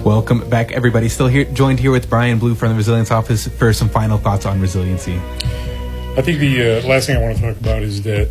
Welcome back, everybody. Still here, joined here with Brian Blue from the Resilience Office for some final thoughts on resiliency. I think the last thing I want to talk about is that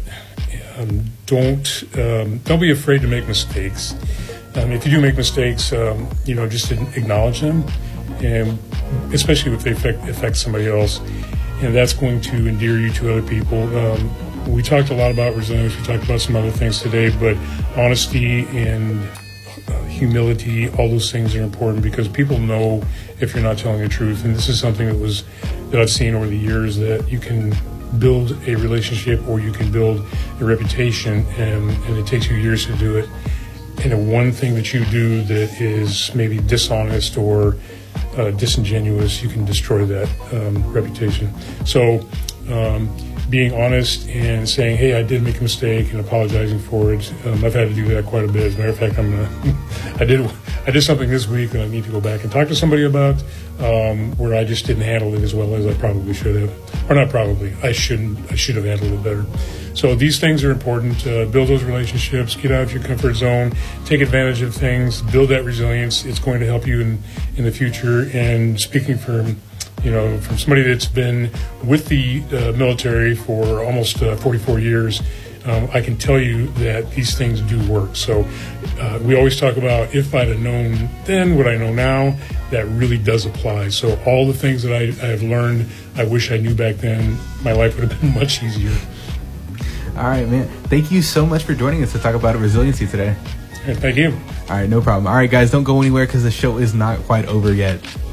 don't be afraid to make mistakes. If you do make mistakes, just acknowledge them, and especially if they affect somebody else, and that's going to endear you to other people. We talked a lot about resilience. We talked about some other things today, but honesty and humility, all those things are important because people know if you're not telling the truth. And this is something that I've seen over the years, that you can build a relationship or you can build a reputation, and it takes you years to do it. And the one thing that you do that is maybe dishonest or disingenuous, you can destroy that reputation. So being honest and saying, hey, I did make a mistake, and apologizing for it. I've had to do that quite a bit. As a matter of fact, I did something this week that I need to go back and talk to somebody about, where I just didn't handle it as well as I probably should have. Or not probably, I should have handled it better. So these things are important. Build those relationships, get out of your comfort zone, take advantage of things, build that resilience. It's going to help you in the future. And speaking from somebody that's been with the military for almost 44 years, I can tell you that these things do work. So we always talk about, if I'd have known then what I know now, that really does apply. So all the things that I have learned, I wish I knew back then, my life would have been much easier. All right, man. Thank you so much for joining us to talk about resiliency today. Thank you. All right, no problem. All right, guys, don't go anywhere because the show is not quite over yet.